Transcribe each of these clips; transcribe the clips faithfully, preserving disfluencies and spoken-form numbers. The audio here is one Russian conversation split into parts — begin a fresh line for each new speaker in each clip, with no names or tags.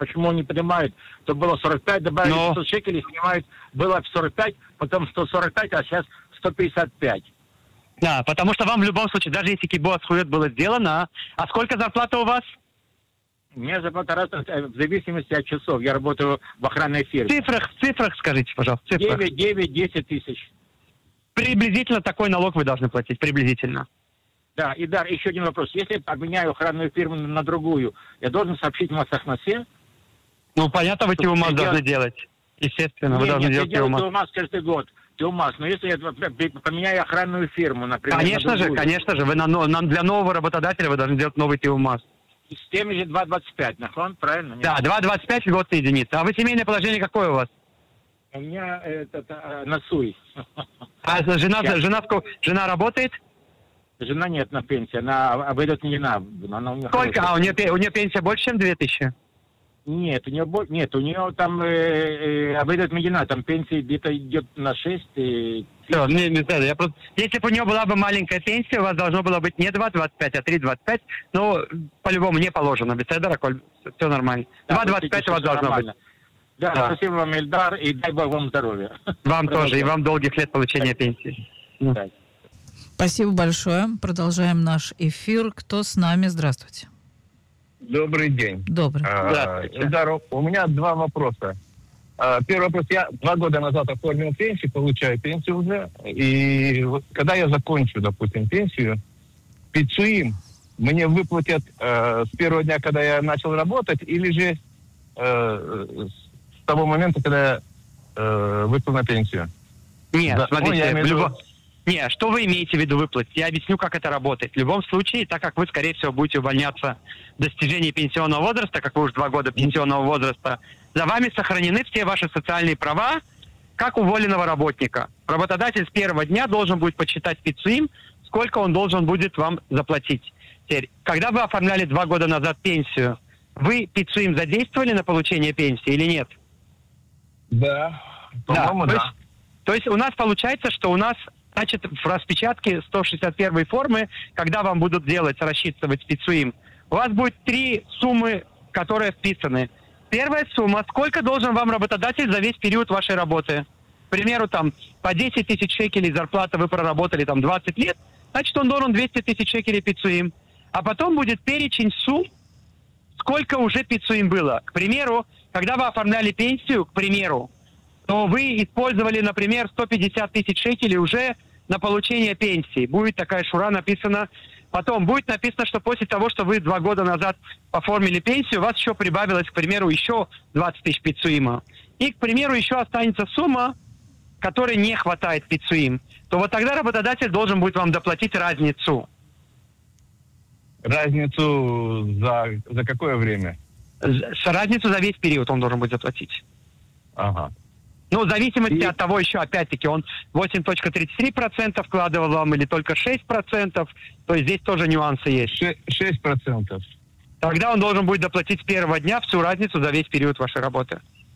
почему они поднимают, то было сорок пять, добавили
Но...
сто шекелей, снимают, было сорок пять, потом сто сорок пять, а сейчас сто пятьдесят пять.
Да, потому что вам в любом случае, даже если кибуа схует было сделано, а сколько зарплата у вас?
У меня зарплата растет в зависимости от часов. Я работаю в охранной фирме.
В цифрах, в цифрах скажите, пожалуйста, в цифрах.
девять, девять, десять тысяч.
Приблизительно такой налог вы должны платить, приблизительно.
Да, и да, еще один вопрос. Если я обменяю охранную фирму на другую, я должен сообщить в Масахнасе?
Ну, понятно, вы ТИУМАС
я
должны
дел...
делать. Естественно,
нет,
вы должны
нет,
делать
я делаю
ТИУМАС.
ТИУМАС каждый год. ТИУМАС. Но если я поменяю охранную фирму, например,
конечно же, конечно же, вы на, на, для нового работодателя вы должны делать новый ТИУМАС.
С теми же два двадцать пять, нахон, правильно? Нет?
Да, два двадцать пять льготная единица. А вы семейное положение какое у вас?
У меня это, это насуй.
А жена, жена, жена работает?
Жена нет на пенсии, она выйдет не на. Она, у
сколько? А, у нее, у нее пенсия больше, чем две тысячи?
Нет, у нее нет, у нее там э, э, выйдет Медина, там пенсия где-то идет на шесть. И...
Все, не, не знаю, я просто... Если бы у нее была бы маленькая пенсия, у вас должно было быть не два двадцать пять, а три двадцать пять. Ну, по-любому не положено. Беседа, все нормально.
Да,
два двадцать пять у вас должно
нормально.
быть.
Да, да, спасибо вам, Эльдар, и дай Бог вам здоровья.
Вам тоже, и вам долгих лет получения пенсии.
Да.
Спасибо большое. Продолжаем наш эфир. Кто с нами? Здравствуйте.
Добрый день.
Добрый.
Здравствуйте. Эльдар, у меня два вопроса. Первый вопрос. Я два года назад оформил пенсию, получаю пенсию уже. И вот когда я закончу, допустим, пенсию, пиццуим мне выплатят э, с первого дня, когда я начал работать, или же э, с того момента, когда я э, вышел на пенсию?
Нет,
да,
смотрите,
ну, я имею в виду...
Не, что вы имеете в виду выплатить? Я объясню, как это работает. В любом случае, так как вы, скорее всего, будете увольняться в достижении пенсионного возраста, как вы уже два года пенсионного возраста, за вами сохранены все ваши социальные права, как уволенного работника. Работодатель с первого дня должен будет подсчитать пиццуим, сколько он должен будет вам заплатить. Теперь, когда вы оформляли два года назад пенсию, вы пиццуим задействовали на получение пенсии или нет?
Да, по-моему,
да.
да.
То есть, то есть у нас получается, что у нас... Значит, в распечатке сто шестьдесят первой формы, когда вам будут делать, рассчитывать пиццуим, у вас будет три суммы, которые вписаны. Первая сумма, сколько должен вам работодатель за весь период вашей работы. К примеру, там, по десять тысяч шекелей зарплата вы проработали там двадцать лет, значит, он должен двести тысяч шекелей пиццуим. А потом будет перечень сумм, сколько уже пиццуим было. К примеру, когда вы оформляли пенсию, к примеру, то вы использовали, например, сто пятьдесят тысяч шекелей уже на получение пенсии. Будет такая шура написана. Потом будет написано, что после того, что вы два года назад оформили пенсию, у вас еще прибавилось, к примеру, еще двадцать тысяч пиццуима. И, к примеру, еще останется сумма, которой не хватает пиццуим. То вот тогда работодатель должен будет вам доплатить разницу.
Разницу за, за какое время?
Разницу за весь период он должен будет заплатить.
Ага.
Ну, в зависимости
И...
от того еще, опять-таки, он восемь целых тридцать три сотых процента вкладывал вам или только шесть процентов, то есть здесь тоже нюансы есть.
шесть процентов.
Тогда он должен будет доплатить с первого дня всю разницу за весь период вашей работы.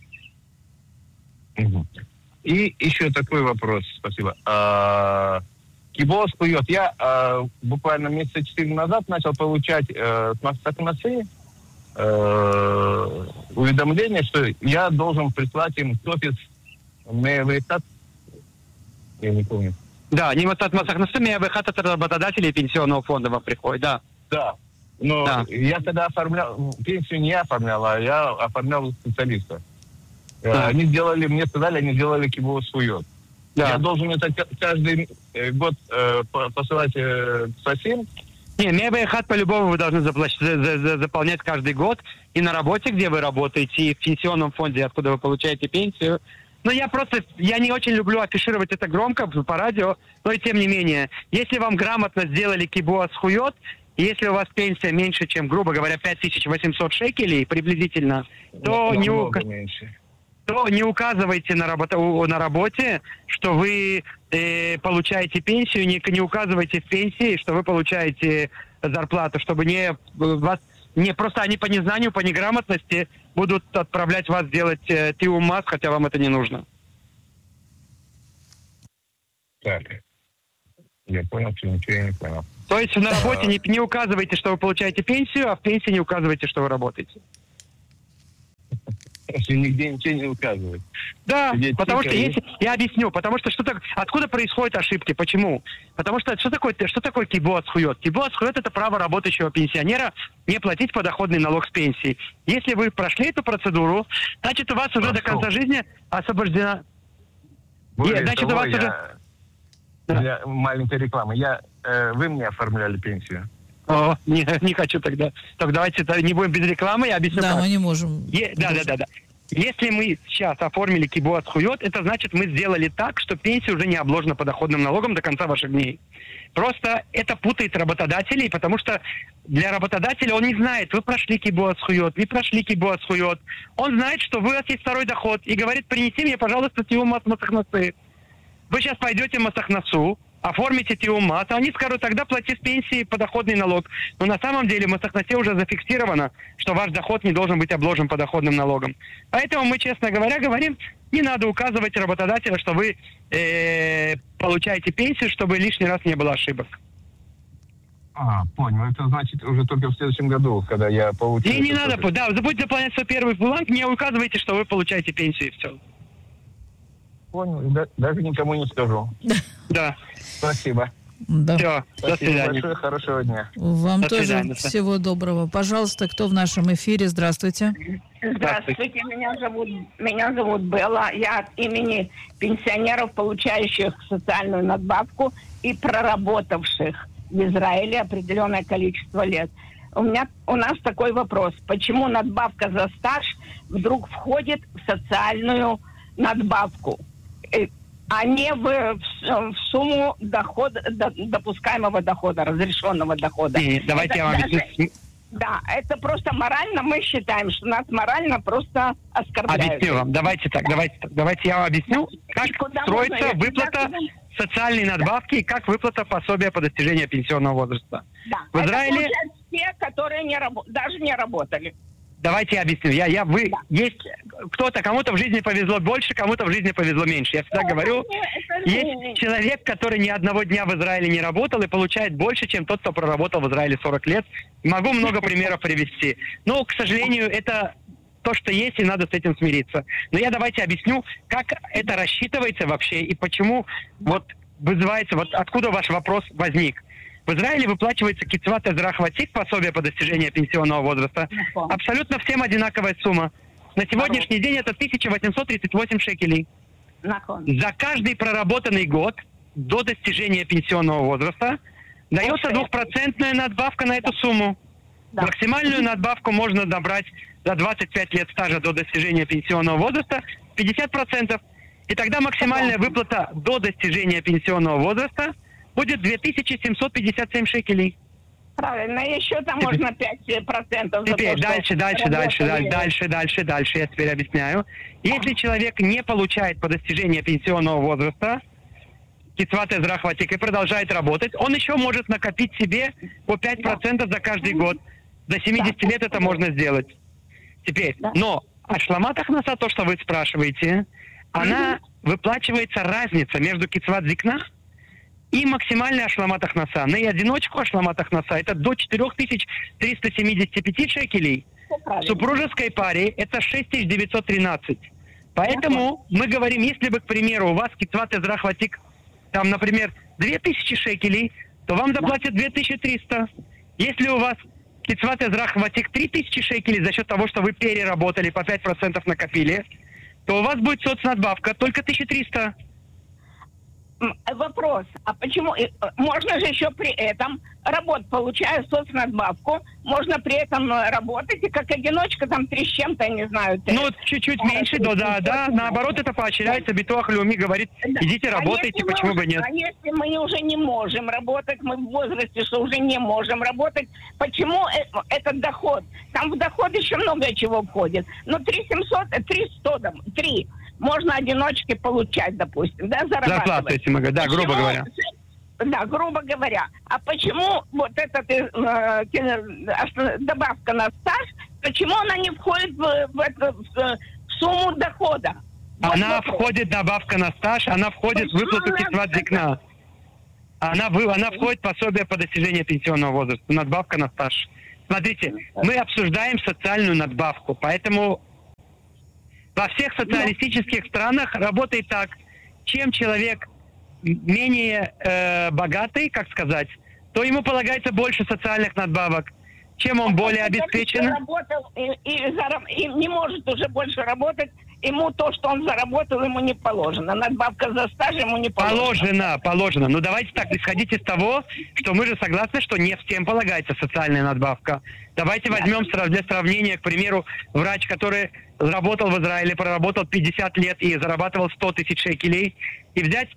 Угу. И еще такой вопрос, спасибо. А, кибуа схует. Я а, буквально месяца четыре назад начал получать а, с Масахнасы а, уведомление, что я должен прислать им офис. Я не помню.
Да, не вот от Масахнасы, выход от работодателей пенсионного фонда вам приходит, да.
Да, но
да.
Я тогда оформлял, пенсию не оформлял, а я оформлял специалиста.
Да.
Они сделали, мне сказали, они сделали кибуа схует. Да. Я должен это каждый год э, посылать э, сосим.
Не, Мебэхат по-любому вы должны заплащ... за, за, за, заполнять каждый год. И на работе, где вы работаете, и в пенсионном фонде, откуда вы получаете пенсию. Но я просто, я не очень люблю афишировать это громко по радио, но и тем не менее, если вам грамотно сделали кибуа схует, если у вас пенсия меньше, чем, грубо говоря, пять тысяч восемьсот шекелей приблизительно, то не, ука... то не указывайте на, работа... на работе, что вы э, получаете пенсию, не, не указывайте в пенсии, что вы получаете зарплату, чтобы не вас... Не, просто они по незнанию, по неграмотности будут отправлять вас делать э, ТИУМАС, хотя вам это не нужно.
Так, я понял, что ничего я не понял.
То есть на работе не, не указывайте, что вы получаете пенсию, а в пенсии не указывайте, что вы работаете.
Если нигде ничего не указывает.
Да,
Сидеть
потому
тихо
что
и-
если... Я объясню, потому что, что так, откуда происходят ошибки, почему? Потому что что такое, что такое кибуат хует? Кибуат хует — это право работающего пенсионера не платить подоходный налог с пенсии. Если вы прошли эту процедуру, значит, у вас уже до
Прошел.
конца жизни освобождена...
Более
Нет, значит,
того,
у вас
я-
уже...
Для маленькой рекламы. Я, э, вы мне оформляли пенсию.
О, не, не хочу тогда. Так давайте тогда не будем без рекламы, я объясню
Да,
как.
мы не можем.
Е- да, да, да, да. Если мы сейчас оформили кибуат хует, это значит, мы сделали так, что пенсия уже не обложена подоходным налогом до конца ваших дней. Просто это путает работодателей, потому что для работодателя он не знает, вы прошли кибуат хует, не прошли кибуат хует. Он знает, что вы, у вас есть второй доход, и говорит: принеси мне, пожалуйста, тиум мас масахнасы. Вы сейчас пойдете в масахнасу, оформите тиум мас, а они скажут: тогда плати с пенсии подоходный налог. Но на самом деле в масахнасе уже зафиксировано, что ваш доход не должен быть обложен подоходным налогом. Поэтому мы, честно говоря, говорим, не надо указывать работодателя, что вы э, получаете пенсию, чтобы лишний раз не было ошибок.
А, понял. Это значит уже только в следующем году, когда я получу...
И не
это
надо,
тоже.
да, забудьте заполнять свой первый бланк, не указывайте, что вы получаете пенсию, и все.
Понял. Да- даже никому не скажу.
Да,
Спасибо.
Да.
все, до
Спасибо
свидания.
большое. Хорошего дня.
Вам
До
тоже
свидания.
всего доброго. Пожалуйста, кто в нашем эфире? Здравствуйте.
Здравствуйте, меня зовут, меня зовут Белла. Я от имени пенсионеров, получающих социальную надбавку и проработавших в Израиле определенное количество лет. У меня, у нас такой вопрос. Почему надбавка за стаж вдруг входит в социальную надбавку, э, а не в, в, в сумму дохода, до- допускаемого дохода, разрешенного дохода?
Не, не, давайте
Это
я вам
даже-
объясню.
Да, это просто морально, мы считаем, что нас морально просто оскорбляют.
Объясню вам. Давайте так, давайте так. Давайте я вам объясню, как
Куда
строится
можно?
выплата
Я-
социальной надбавки и как выплата пособия по достижению пенсионного возраста.
Да.
В
Это
Израиле...
получают те, которые не рабо- даже не работали.
Давайте я объясню. Я, я, вы,
Да.
есть кто-то, кому-то в жизни повезло больше, кому-то в жизни повезло меньше. Я всегда
Это
говорю,
не- это
есть
не-
человек, который ни одного дня в Израиле не работал и получает больше, чем тот, кто проработал в Израиле сорок лет. Могу много примеров привести. Но, к сожалению, это то, что есть, и надо с этим смириться. Но я давайте объясню, как это рассчитывается вообще и почему вот вызывается, вот откуда ваш вопрос возник. В Израиле выплачивается кицват эзрах ватик, пособие по достижению пенсионного возраста.
נכון.
Абсолютно всем одинаковая сумма. На сегодняшний день это тысяча восемьсот тридцать восемь шекелей.
Нахон.
За каждый проработанный год до достижения пенсионного возраста дается двухпроцентная надбавка на эту сумму.
Да.
Максимальную надбавку можно набрать за двадцать пять лет стажа до достижения пенсионного возраста пятьдесят процентов. И тогда максимальная выплата до достижения пенсионного возраста будет две тысячи семьсот пятьдесят семь шекелей.
Правильно, еще там
Теперь-
можно пять процентов.
Теперь дальше, дальше, дальше, дальше, дальше, дальше, дальше, я теперь объясняю. Если человек не получает по достижению пенсионного возраста кицват эзрах ватик и продолжает работать, он еще может накопить себе по пять процентов за каждый год. До семидесяти лет это можно сделать. Теперь,
Да.
но ашламат ахнаса, то, что вы спрашиваете, она выплачивается разница между кицват зикна и максимальный ашламат ахнаса. На одиночку ашламат ахнаса это до четыре тысячи триста семьдесят пять шекелей. В супружеской паре это шесть тысяч девятьсот тринадцать. Поэтому мы говорим, если бы, к примеру, у вас кицват эзрах ватик, там, например, две тысячи шекелей, то вам заплатят две тысячи триста. Если у вас кицват эзрах ватик три тысячи шекелей за счет того, что вы переработали, по пять процентов накопили, то у вас будет соцнадбавка только тысяча триста.
М, Вопрос, а почему, э, можно же еще при этом работать, получая соцнадбавку, можно при этом э, работать, и как одиночка там три с чем-то, я не знаю. ты-
Ну, чуть-чуть меньше, да, да, да. Наоборот, это поощряется. Битуах Леуми говорит,
Да.
идите
А
работайте,
если мы
почему
уже-
бы нет.
А если мы уже не можем работать, мы в возрасте, что уже не можем работать, почему э- этот доход? Там в доход еще много чего входит. Но три семьсот, э, три сто, там, три можно одиночке получать, допустим, да, зарабатывать.
Зарплату, если мы говорим, да, грубо
Почему-
говоря.
Да, грубо говоря. А почему вот эта э, э, добавка на стаж, почему она не входит в, в, это- в, э, в сумму дохода? Вот
Она
вопрос.
входит, добавка на стаж, она входит в
Почему
выплату
она-
кицват зикна. Она, вы- она входит в пособие по достижению пенсионного возраста, надбавка на стаж. Смотрите, мы обсуждаем социальную надбавку, поэтому Во всех социалистических странах работает так. Чем человек менее э, богатый, как сказать, то ему полагается больше социальных надбавок. Чем он более обеспечен?
Работал и, и, зараб- и не может уже больше работать, ему то, что он заработал, ему не положено. Надбавка за стаж ему не положена.
Положено, положено. Но давайте так, исходить из того, что мы же согласны, что не всем полагается социальная надбавка. Давайте да. возьмем для сравнения, к примеру, врач, который работал в Израиле, проработал пятьдесят лет и зарабатывал сто тысяч шекелей, и взять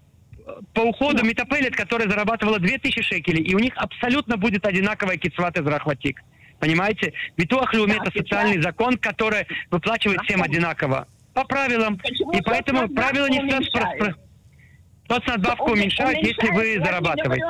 по уходу метапелет, которая зарабатывала две тысячи шекелей, и у них абсолютно будет одинаковая кицват эзрах-ватик. Понимаете? Битуах леуми – это социальный закон, который выплачивает всем одинаково. По правилам.
Почему
И поэтому правила не спрашивают. Соцнадбавку уменьшают, если вы зарабатываете.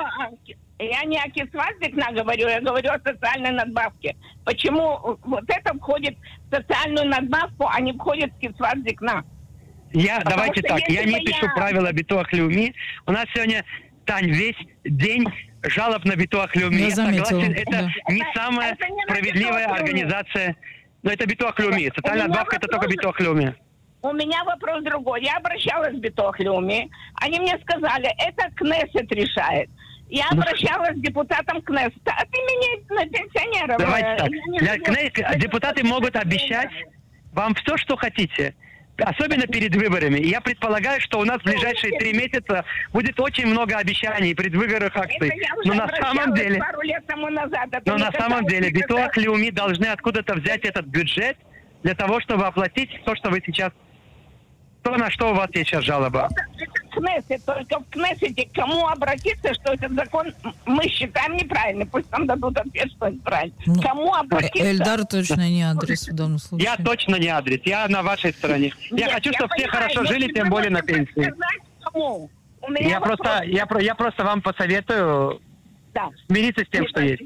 Я не о кицват-зикна говорю, я говорю о социальной надбавке. Почему вот это входит в социальную надбавку, а не входит в кицват-зикна?
Я,
Потому
давайте так, я не пишу я... правила битуах леуми. У нас сегодня, Тань, весь день жалоб на битуах леуми. Я, я согласен, это да. не самая это не справедливая организация. Но это битуах леуми. Социальная надбавка это только битуах леуми.
У меня вопрос другой. Я обращалась в битуах леуми. Они мне сказали, это Кнессет решает. Я обращалась к депутатам Кнессета. А ты меня на пенсионеров.
Давайте так. Для Кнессета депутаты могут обещать вам все, что хотите. Особенно перед выборами. И я предполагаю, что у нас в ближайшие три месяца будет очень много обещаний, предвыборных акций. Но на самом деле,
пару лет тому назад,
но на самом деле, битуах леуми должны откуда-то взять этот бюджет для того, чтобы оплатить то, что вы сейчас, то, на что у вас есть сейчас жалоба.
Кнессет, только в Кнессете к кому обратиться, что этот закон мы считаем неправильным. Пусть нам дадут ответ, что это правильно. Ну, кому обратиться?
Эльдар точно не адрес в данном случае.
Я точно не адрес. Я на вашей стороне. Нет, я хочу, чтобы я все понимаю, хорошо жили, тем более на пенсии. Кому? У меня я, просто, я, я просто вам посоветую да. смириться с тем, не что есть.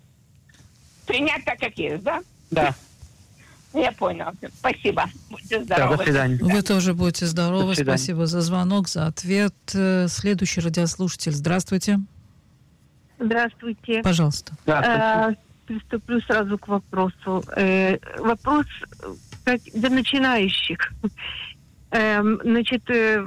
Принять так, как есть, да?
Да.
Я понял. Спасибо. Будьте здоровы.
Да, до свидания.
Вы тоже будете здоровы. Спасибо за звонок, за ответ. Следующий радиослушатель. Здравствуйте.
Здравствуйте.
Пожалуйста.
Здравствуйте.
А, приступлю сразу к вопросу. Э, вопрос как для начинающих. Э, значит, э,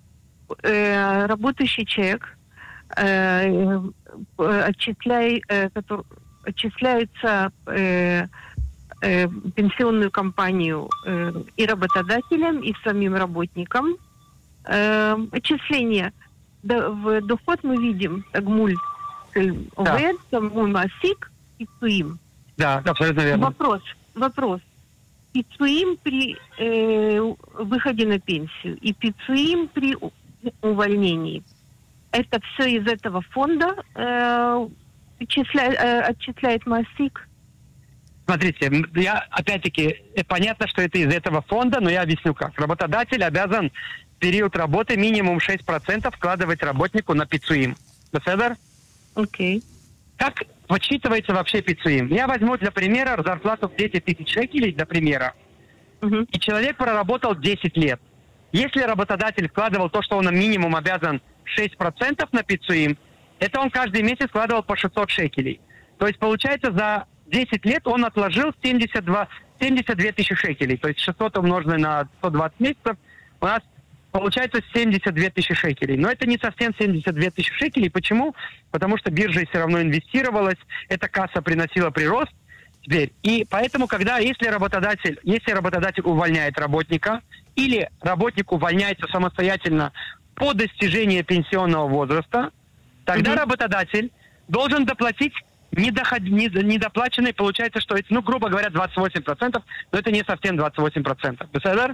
э, работающий человек э, отчисляй, э, который, отчисляется э, пенсионную компанию э, и работодателям, и самим работникам. Э, отчисление до, в доход мы видим тагмуль овед, тагмуль масик, пицуим.
Да, абсолютно верно.
Вопрос, вопрос. Пицуим при э, выходе на пенсию и пицуим при увольнении. Это все из этого фонда э, отчисляет, э, отчисляет масик?
Смотрите, я, опять-таки, понятно, что это из этого фонда, но я объясню как. Работодатель обязан в период работы минимум шесть процентов вкладывать работнику на пицуим. Беседер?
Окей. Okay.
Как вычитывается вообще пицуим? Я возьму для примера зарплату в десять тысяч шекелей, для примера. Uh-huh. И человек проработал десять лет. Если работодатель вкладывал то, что он минимум обязан шесть процентов на пицуим, это он каждый месяц вкладывал по шестьсот шекелей. То есть, получается, за десять лет он отложил семьдесят два, семьдесят две тысячи шекелей. То есть шестьсот умноженное на сто двадцать месяцев, у нас получается семьдесят две тысячи шекелей. Но это не совсем семьдесят две тысячи шекелей. Почему? Потому что биржа все равно инвестировалась, эта касса приносила прирост. Теперь, и поэтому, когда, если работодатель, если работодатель увольняет работника, или работник увольняется самостоятельно по достижении пенсионного возраста, тогда mm-hmm. работодатель должен доплатить Недоход... недоплаченный, получается, что это, ну, грубо говоря, двадцать восемь процентов, но это не совсем двадцать восемь процентов. Беседер?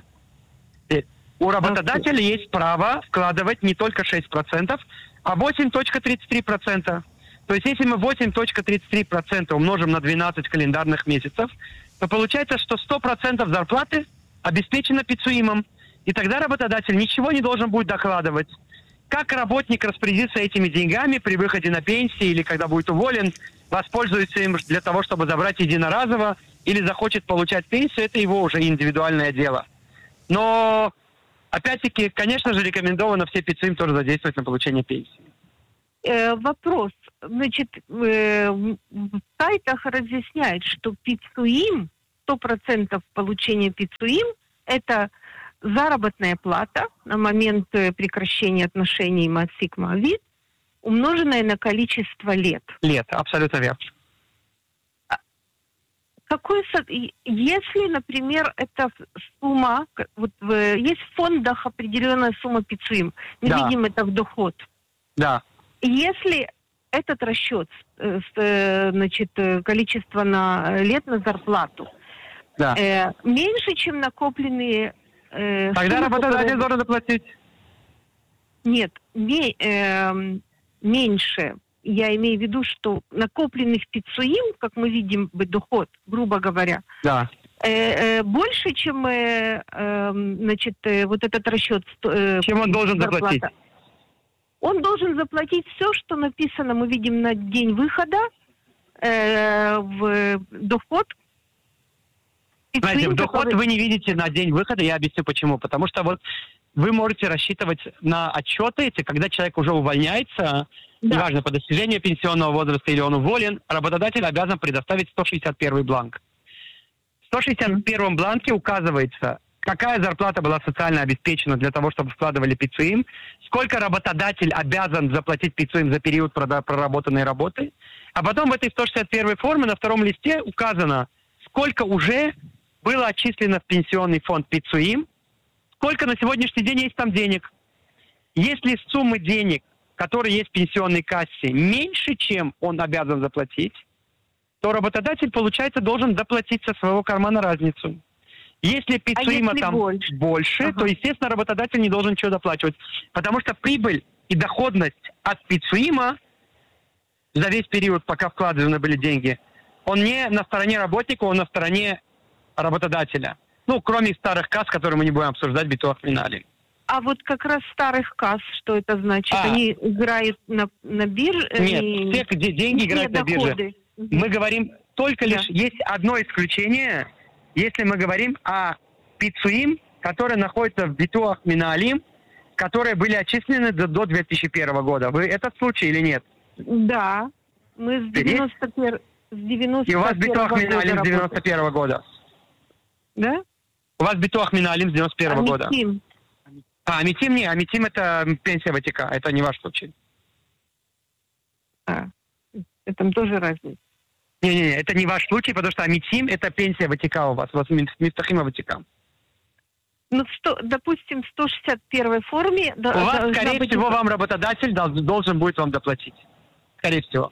У работодателя есть право вкладывать не только шесть процентов, а восемь целых тридцать три сотых процента. То есть, если мы восемь целых тридцать три сотых процента умножим на двенадцать календарных месяцев, то получается, что сто процентов зарплаты обеспечено пицуимом. И тогда работодатель ничего не должен будет докладывать. Как работник распорядится этими деньгами при выходе на пенсию или когда будет уволен, воспользуется им для того, чтобы забрать единоразово или захочет получать пенсию, это его уже индивидуальное дело. Но, опять-таки, конечно же, рекомендовано все пицуим тоже задействовать на получение пенсии.
Э, вопрос. Значит, э, в сайтах разъясняют, что пицуим, сто процентов получения пицуим это заработная плата на момент э, прекращения отношений МАСИК-МАВИД, умноженная на количество лет.
Лет, абсолютно верно.
Какой, если, например, эта сумма, вот в, есть в фондах определенная сумма пицуим, мы
Да.
видим это в доход.
Да.
Если этот расчет, э, значит, количество на лет на зарплату,
Да.
э, меньше, чем накопленные... Э,
Тогда
суммы,
работодатель
которые-
должен заплатить.
Нет, ме- э, меньше. Я имею в виду, что накопленных пицуим, как мы видим, бы доход, грубо говоря,
Да.
э, э, больше, чем э, э, значит, э, вот этот расчет. Э,
Чем он должен
зарплата.
заплатить?
Он должен заплатить все, что написано, мы видим, на день выхода э, в доход.
Знаете,
Пицуим,
в доход
который-
вы не видите на день выхода, я объясню почему. Потому что вот вы можете рассчитывать на отчеты эти, когда человек уже увольняется,
Да.
неважно, по достижению пенсионного возраста или он уволен, работодатель обязан предоставить сто шестьдесят первый бланк. В сто шестьдесят первом бланке указывается, какая зарплата была социально обеспечена для того, чтобы вкладывали пицуим, сколько работодатель обязан заплатить пицуим за период прода- проработанной работы, а потом в этой сто шестьдесят первой форме на втором листе указано, сколько уже было отчислено в пенсионный фонд пицуим, сколько на сегодняшний день есть там денег. Если суммы денег, которые есть в пенсионной кассе, меньше, чем он обязан заплатить, то работодатель, получается, должен заплатить со своего кармана разницу. Если пицуима
если
там
больше?
больше,
Ага.
то, естественно, работодатель не должен ничего доплачивать. Потому что прибыль и доходность от пицуима за весь период, пока вкладываны были деньги, он не на стороне работника, он на стороне работодателя. Ну, кроме старых касс, которые мы не будем обсуждать, битуах минали.
А вот как раз старых касс, что это значит?
А.
Они играют на, на бирже?
Нет,
и-
все де- деньги
Где
играют на бирже.
доходы? Мгм.
Мы говорим только
Да.
лишь... Есть одно исключение, если мы говорим о пицуим, которые находятся в битуах миналим, которые были отчислены до, до две тысячи первого года. Вы этот случай или нет?
Да. Мы с девяносто первого с девяносто
И у вас битуах
года
миналим с
работаем.
девяносто первого года.
Да?
У вас битуах миналим с девяносто первого
А
года.
Митим?
А, Амитим не. Амитим это пенсия ВТК. Это не ваш случай.
А, это тоже разница.
Не-не-не, это не ваш случай, потому что Амитим это пенсия ВТК у вас. У вас Мифтахима ВТК.
Ну, в сто, допустим, в сто шестьдесят первой форме...
У вас, скорее
быть...
всего, вам работодатель дол- должен будет вам доплатить. Скорее всего.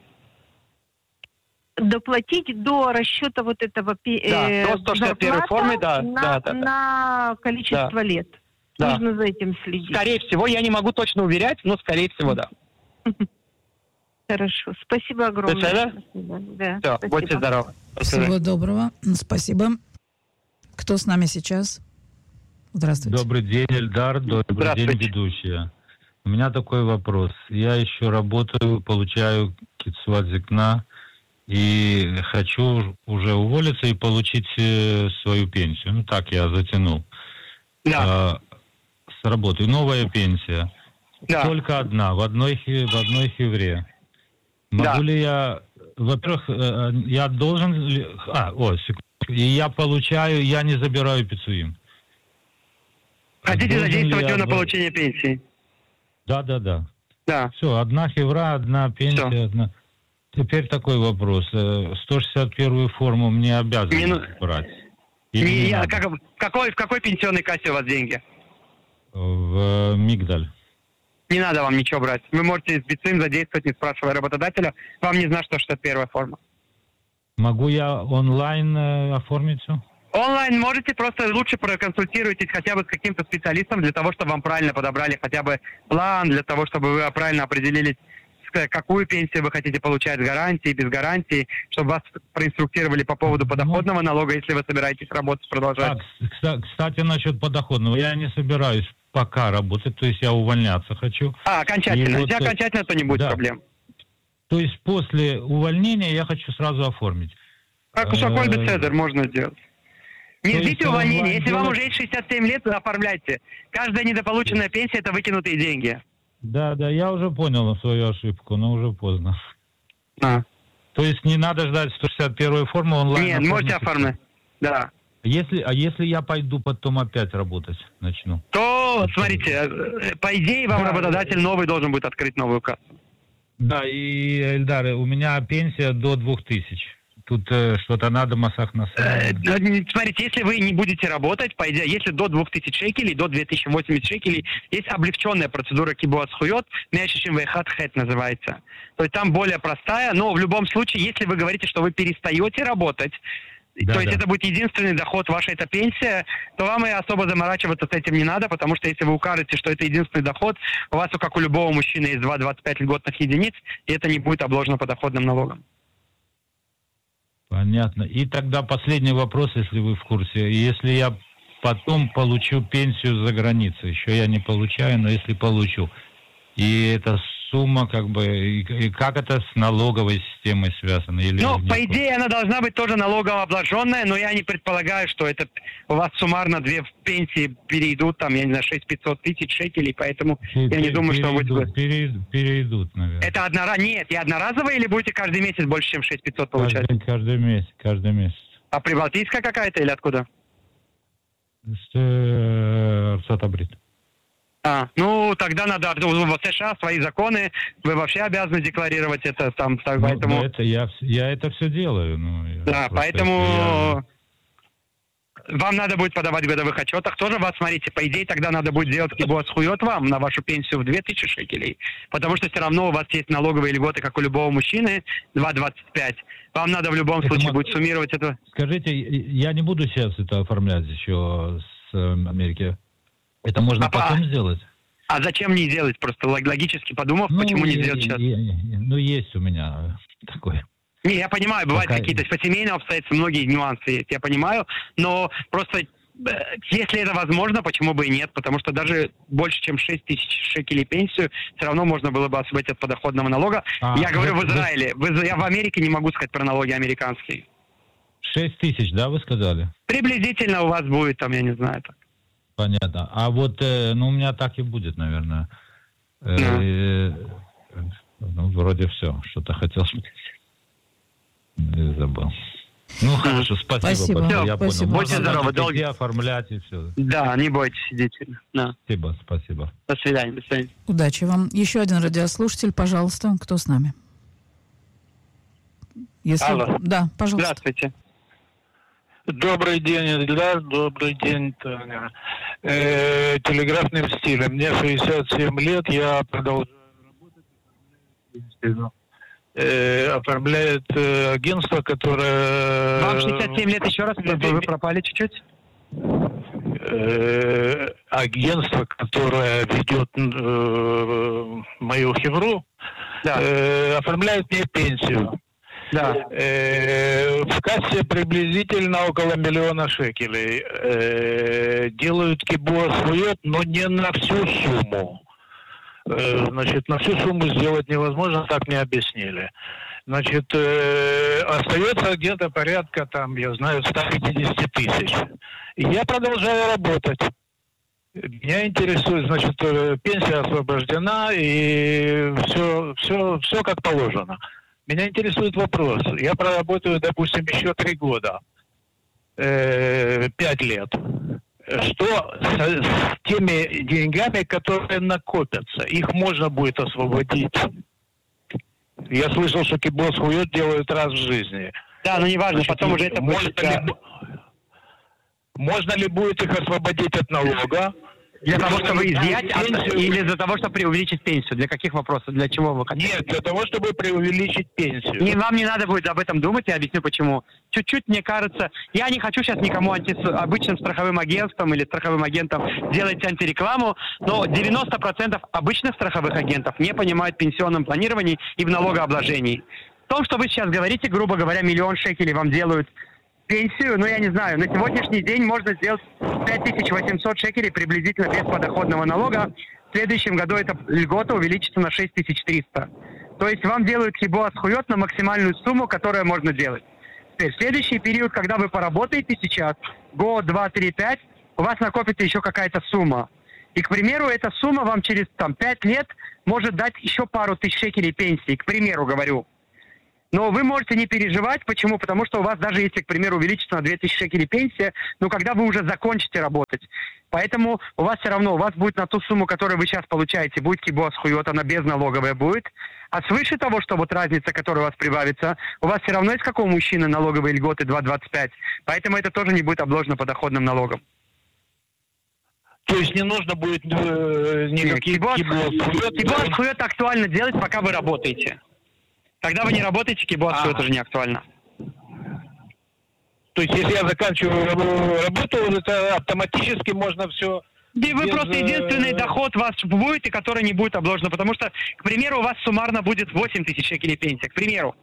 доплатить до расчета вот этого пи-
Да,
э,
до сто шестьдесят первой
зарплата
формы, да,
на,
да, да, да.
на количество
Да.
лет.
Да.
Нужно за этим следить.
Скорее всего, я не могу точно уверять, но скорее всего, да.
Хорошо. Спасибо огромное.
До свидания.
Спасибо. Да,
Все,
спасибо.
будьте здоровы. До свидания.
Всего доброго. Спасибо. Кто с нами сейчас? Здравствуйте.
Добрый день, Эльдар. Добрый день,
Здравствуйте.
ведущая. У меня такой вопрос. Я еще работаю, получаю кицват зикна и хочу уже уволиться и получить э, свою пенсию. Ну так я затянул.
Да,
А, с работы. Новая пенсия.
да.
Только одна, в одной, хи- в одной хевре. Могу
Да.
ли я... Во-первых, э, я должен... ли- А, о, секунду. И я получаю, я не забираю пицуим.
Хотите
Должен ли
задействовать
я
его на
в-
получение пенсии?
Да, да, да.
Да.
Все, одна хевра, одна пенсия,
Всё.
одна... Теперь такой вопрос. Э, сто шестьдесят первую форму мне обязаны
Мину-
брать? Или
Не,
не
я-
надо?
как- в, какой, в какой пенсионной кассе у вас деньги?
В э, Мигдаль.
Не надо вам ничего брать. Вы можете с бицим задействовать, не спрашивая работодателя. Вам не нужна сто шестьдесят первая форма.
Могу я онлайн э, оформить все?
Онлайн можете, просто лучше проконсультируйтесь хотя бы с каким-то специалистом для того, чтобы вам правильно подобрали хотя бы план, для того, чтобы вы правильно определились, с- какую пенсию вы хотите получать с гарантией, без гарантии, чтобы вас проинструктировали по поводу подоходного налога, если вы собираетесь работать, продолжать.
Так, кста- кстати, насчет подоходного. Я не собираюсь пока работать, то есть я увольняться хочу.
А, окончательно.
И вот,
Если окончательно, то не будет
да.
проблем.
То есть после увольнения я хочу сразу оформить.
Как у Шаколь
Э,
Беседер можно сделать. Не
то
ждите
есть
увольнения.
онлайн
Если вам
делать-
уже есть шестьдесят семь лет, оформляйте. Каждая недополученная пенсия – это выкинутые деньги.
Да, да, я уже понял свою ошибку, но уже поздно.
А.
То есть не надо ждать сто шестьдесят первую форму онлайн.
Нет, можете
оформить.
оформить. Да.
Если, а если я пойду потом опять работать начну?
То, смотрите, по идее, вам
да,
работодатель новый должен будет открыть новую кассу.
Да, и, Эльдар, у меня пенсия до двух тысяч. Тут э, что-то надо, Масах на
э, Смотрите, если вы не будете работать, по идее, если до двух тысяч шекелей, до две тысячи восемьдесят шекелей, есть облегченная процедура кибуат зхуйот, мящичем вейхат хэт называется. То есть там более простая, но в любом случае, если вы говорите, что вы перестаете работать, да, то есть да. это будет единственный доход ваша, это пенсия, то вам и особо заморачиваться с этим не надо, потому что если вы укажете, что это единственный доход, у вас, как у любого мужчины, есть два двадцать пять льготных единиц, и это не будет обложено подоходным налогом.
Понятно. И тогда последний вопрос, если вы в курсе. Если я потом получу пенсию за границей, еще я не получаю, но если получу, и эта сумма, как бы, и, и как это с налоговой системой связано? Или
ну,
нет?
По идее, она должна быть тоже налогово обложенная, но я не предполагаю, что это у вас суммарно две пенсии перейдут, там, я не знаю, шесть пятьсот тысяч шекелей, поэтому Пере, я не думаю, перейдут, что будет...
Перейдут, перейдут, наверное.
Это однора... Нет, и одноразовые или будете каждый месяц больше, чем шесть пятьсот получать?
Каждый, каждый месяц, каждый месяц.
А прибалтийская какая-то или откуда?
С Арцат-Абрит.
А, ну, тогда надо, в США свои законы, вы вообще обязаны декларировать это там,
ну,
поэтому...
Это, я, я это все делаю. Ну,
да, поэтому я... вам надо будет подавать в годовых отчетах, тоже вас, смотрите, по идее, тогда надо будет делать кибуат зхуйот вам на вашу пенсию в две тысячи шекелей, потому что все равно у вас есть налоговые льготы, как у любого мужчины, два двадцать пять. Вам надо в любом это случае может... будет суммировать это.
Скажите, я не буду сейчас это оформлять еще с Америки. Это можно а, потом а, сделать?
А зачем не делать? Просто логически подумав, ну, почему не сделать сейчас?
Я, я, ну, есть у меня такое.
Не, я понимаю, бывают Пока... какие-то по семейным обстоятельствам, многие нюансы есть, я понимаю, но просто если это возможно, почему бы и нет? Потому что даже больше, чем шесть тысяч шекелей пенсию, все равно можно было бы освободить от подоходного налога. А, я говорю вы, в Израиле. Вы... Я в Америке не могу сказать про налоги американские.
шесть тысяч, да, вы сказали?
Приблизительно у вас будет, там, я не знаю, так.
Понятно. А вот, э, ну, у меня так и будет, наверное. Э, э, ну, вроде все. Что-то хотел сказать. Забыл. Ну, хорошо, спасибо.
Спасибо.
Все,
я
спасибо.
Понял. Будьте здоровы.
Долги оформлять и все.
Да, не бойтесь, идите. Да.
Спасибо, спасибо.
До свидания, до свидания.
Удачи вам. Еще один радиослушатель, пожалуйста. Кто с нами? Если...
Алло.
Да, пожалуйста.
Здравствуйте.
Добрый день, Эльдар. Добрый день, Таня. Э, телеграфным стилем. Мне шестьдесят семь лет, я продолжаю работать. Э, оформляет э, агентство, которое...
Вам шестьдесят семь лет, еще раз, вы пропали чуть-чуть?
Э, агентство, которое ведет э, мою хевру, да. э, оформляет мне пенсию.
Да.
Э, в кассе приблизительно около миллиона шекелей. Э, делают кибуат зхуйот, но не на всю сумму. Э, значит, на всю сумму сделать невозможно, так мне объяснили. Значит, э, остается где-то порядка, там, я знаю, сто пятьдесят тысяч. И я продолжаю работать. Меня интересует, значит, пенсия освобождена, и все, все, все как положено. Меня интересует вопрос. Я проработаю, допустим, еще три года, э, пять лет. Что с, с теми деньгами, которые накопятся? Их можно будет освободить? Я слышал, что кибуат зхуйот делают раз в жизни.
Да, но неважно,
Значит,
потом уже это
можно
будет...
Ли, можно ли будет их освободить от налога?
Для того, чтобы изъять, от, или для того, чтобы преувеличить пенсию? Для каких вопросов? Для чего вы хотите?
Нет, для того, чтобы преувеличить пенсию.
Не, вам не надо будет об этом думать, я объясню почему. Чуть-чуть, мне кажется, я не хочу сейчас никому анти... обычным страховым агентствам или страховым агентам делать антирекламу, но девяносто процентов обычных страховых агентов не понимают в пенсионном планировании и в налогообложении. В том, что вы сейчас говорите, грубо говоря, миллион шекелей вам делают пенсию, ну я не знаю, на сегодняшний день можно сделать пять тысяч восемьсот шекелей приблизительно без подоходного налога. В следующем году эта льгота увеличится на шесть тысяч триста. То есть вам делают кибуат зхуйот на максимальную сумму, которую можно делать. Теперь в следующий период, когда вы поработаете сейчас, год, два, три, пять, у вас накопится еще какая-то сумма. И, к примеру, эта сумма вам через там, пять лет может дать еще пару тысяч шекелей пенсии, к примеру говорю. Но вы можете не переживать. Почему? Потому что у вас даже если, к примеру, увеличится на две тысячи шекелей пенсия, ну, когда вы уже закончите работать. Поэтому у вас все равно, у вас будет на ту сумму, которую вы сейчас получаете, будет кибуа зхуйот, она безналоговая будет. А свыше того, что вот разница, которая у вас прибавится, у вас все равно есть как у мужчины налоговые льготы два двадцать пять. Поэтому это тоже не будет обложено подоходным налогом.
То есть не нужно будет э, никаких кибуа зхуйот?
Кибуа зхуйот актуально делать, пока вы работаете. Когда вы не работаете, кибуа зхуйот тоже не актуально.
То есть если я заканчиваю работу, это автоматически можно все...
И вы без... просто единственный доход у вас будет, и который не будет обложен. Потому что, к примеру, у вас суммарно будет восемь тысяч шекелей пенсия. К примеру.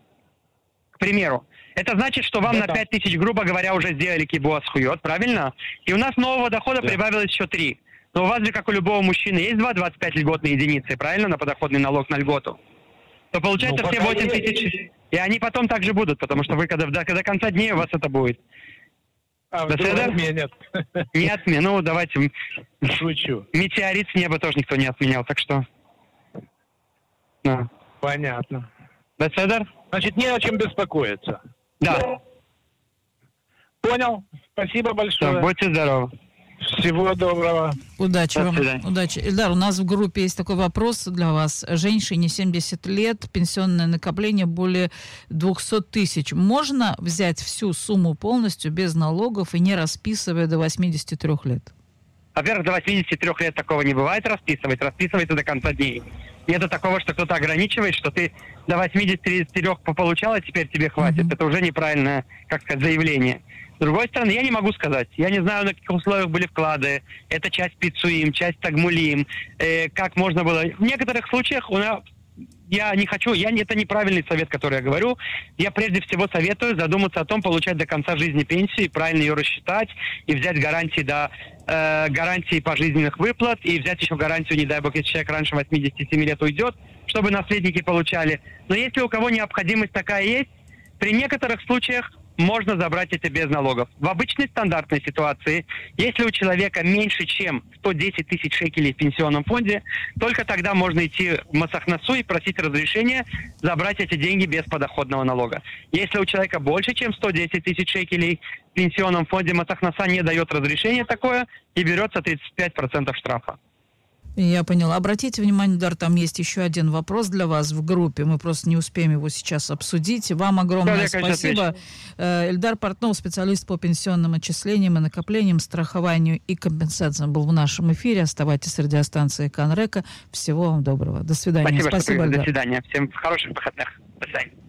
К примеру. Это значит, что вам да, на пять тысяч, грубо говоря, уже сделали кибуа зхуйот, правильно? И у нас нового дохода да. прибавилось еще три. Но у вас же, как у любого мужчины, есть два двадцать пять льготные единицы, правильно, на подоходный налог на льготу? То получается ну, все восемь тысяч. И они потом также будут, потому что вы когда до, до конца дней у вас это будет.
А, до отменят.
Не отменят. Ну, давайте.
Шучу.
Метеорит с неба тоже никто не отменял, так что...
Да. Понятно.
Беседер?
Значит, не о чем беспокоиться.
Да.
Понял. Спасибо большое.
Да, будьте здоровы.
Всего доброго.
Удачи вам. Удачи. Ильдар, у нас в группе есть такой вопрос для вас. Женщине семьдесят лет, пенсионное накопление более двести тысяч. Можно взять всю сумму полностью без налогов и не расписывая до восьмидесяти трёх лет?
Во-первых, до восьмидесяти трёх лет такого не бывает расписывать. Расписывается до конца дней. Нету такого, что кто-то ограничивает, что ты до восьмидесяти трёх получал, а теперь тебе хватит. Mm-hmm. Это уже неправильное, как сказать, заявление. С другой стороны, я не могу сказать. Я не знаю, на каких условиях были вклады. Это часть пиццуим, часть тагмулим. Э, как можно было... В некоторых случаях у нас... Я не хочу... Я, это неправильный совет, который я говорю. Я прежде всего советую задуматься о том, получать до конца жизни пенсию, правильно ее рассчитать, и взять гарантии до... Э, гарантии пожизненных выплат, и взять еще гарантию, не дай бог, если человек раньше восьмидесяти семи лет уйдет, чтобы наследники получали. Но если у кого необходимость такая есть, при некоторых случаях можно забрать это без налогов. В обычной стандартной ситуации, если у человека меньше, чем сто десять тысяч шекелей в пенсионном фонде, только тогда можно идти в Масахнасу и просить разрешения забрать эти деньги без подоходного налога. Если у человека больше, чем сто десять тысяч шекелей в пенсионном фонде, Масахнаса не дает разрешения такое и берется тридцать пять процентов штрафа.
Я поняла. Обратите внимание, Дар, там есть еще один вопрос для вас в группе. Мы просто не успеем его сейчас обсудить. Вам огромное да, спасибо. Эльдар Портнов, специалист по пенсионным отчислениям и накоплениям, страхованию и компенсациям, был в нашем эфире. Оставайтесь с радиостанцией Канрека. Всего вам доброго. До свидания.
Спасибо.
Спасибо,
До свидания. Всем хороших выходных. До свидания.